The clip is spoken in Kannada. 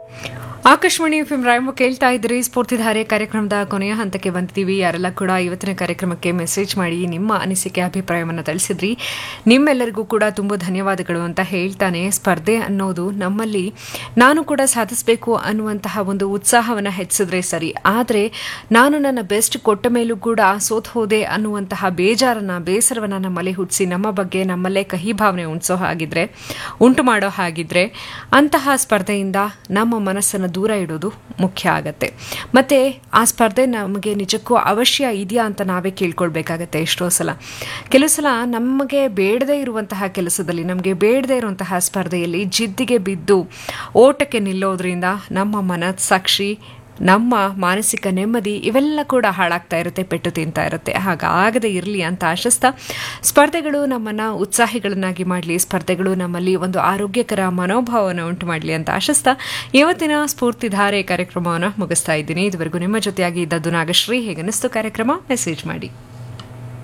ಆಕಾಶವಾಣಿ ಎಫ್ಎಂ ರಾಯಮ್ಮ ಕೇಳ್ತಾ ಇದ್ರಿ. ಸ್ಫೂರ್ತಿಧಾರೆ ಕಾರ್ಯಕ್ರಮದ ಕೊನೆಯ ಹಂತಕ್ಕೆ ಬಂದಿದ್ದೀವಿ. ಯಾರೆಲ್ಲ ಕೂಡ ಇವತ್ತಿನ ಕಾರ್ಯಕ್ರಮಕ್ಕೆ ಮೆಸೇಜ್ ಮಾಡಿ ನಿಮ್ಮ ಅನಿಸಿಕೆ ಅಭಿಪ್ರಾಯವನ್ನು ತಿಳಿಸಿದ್ರಿ, ನಿಮ್ಮೆಲ್ಲರಿಗೂ ಕೂಡ ತುಂಬ ಧನ್ಯವಾದಗಳು ಅಂತ ಹೇಳ್ತಾನೆ. ಸ್ಪರ್ಧೆ ಅನ್ನೋದು ನಮ್ಮಲ್ಲಿ ನಾನು ಕೂಡ ಸಾಧಿಸಬೇಕು ಅನ್ನುವಂತಹ ಒಂದು ಉತ್ಸಾಹವನ್ನು ಹೆಚ್ಚಿಸಿದ್ರೆ ಸರಿ, ಆದರೆ ನಾನು ನನ್ನ ಬೆಸ್ಟ್ ಕೊಟ್ಟ ಮೇಲೂ ಕೂಡ ಸೋತ್ ಹೋದೆ ಅನ್ನುವಂತಹ ಬೇಸರವನ್ನು ನಮ್ಮಲ್ಲಿ ಹುಟ್ಟಿಸಿ ನಮ್ಮ ಬಗ್ಗೆ ನಮ್ಮಲ್ಲೇ ಕಹಿ ಭಾವನೆ ಉಂಟು ಮಾಡೋ ಹಾಗಿದ್ರೆ ಅಂತಹ ಸ್ಪರ್ಧೆಯಿಂದ ನಮ್ಮ ಮನಸ್ಸನ್ನು ದೂರ ಇಡೋದು ಮುಖ್ಯ ಆಗತ್ತೆ. ಮತ್ತೆ ಆ ಸ್ಪರ್ಧೆ ನಮಗೆ ನಿಜಕ್ಕೂ ಅವಶ್ಯ ಇದೆಯಾ ಅಂತ ನಾವೇ ಕೇಳ್ಕೊಳ್ಬೇಕಾಗತ್ತೆ. ಎಷ್ಟೋ ಸಲ ಕೆಲವು ಸಲ ನಮಗೆ ಬೇಡದೇ ಇರುವಂತಹ ಕೆಲಸದಲ್ಲಿ, ನಮಗೆ ಬೇಡದೇ ಇರುವಂತಹ ಸ್ಪರ್ಧೆಯಲ್ಲಿ ಜಿದ್ದಿಗೆ ಬಿದ್ದು ಓಟಕ್ಕೆ ನಿಲ್ಲೋದ್ರಿಂದ ನಮ್ಮ ಮನಸ್ಸಾಕ್ಷಿ, ನಮ್ಮ ಮಾನಸಿಕ ನೆಮ್ಮದಿ ಇವೆಲ್ಲ ಕೂಡ ಹಾಳಾಗ್ತಾ ಇರುತ್ತೆ, ಪೆಟ್ಟು ತಿಂತಾ ಇರುತ್ತೆ. ಹಾಗಾಗದೇ ಇರಲಿ ಅಂತ ಆಶಿಸ್ತಾ, ಸ್ಪರ್ಧೆಗಳು ನಮ್ಮನ್ನು ಉತ್ಸಾಹಿಗಳನ್ನಾಗಿ ಮಾಡಲಿ, ಸ್ಪರ್ಧೆಗಳು ನಮ್ಮಲ್ಲಿ ಒಂದು ಆರೋಗ್ಯಕರ ಮನೋಭಾವವನ್ನು ಉಂಟು ಮಾಡಲಿ ಅಂತ ಆಶಿಸ್ತಾ ಇವತ್ತಿನ ಸ್ಫೂರ್ತಿಧಾರೆ ಕಾರ್ಯಕ್ರಮವನ್ನು ಮುಗಿಸ್ತಾ ಇದ್ದೀನಿ. ಇದುವರೆಗೂ ನಿಮ್ಮ ಜೊತೆಯಾಗಿ ಇದ್ದದ್ದು ನಾಗಶ್ರೀ. ಹೇಗನ್ನಿಸ್ತು ಕಾರ್ಯಕ್ರಮ? ಮೆಸೇಜ್ ಮಾಡಿ.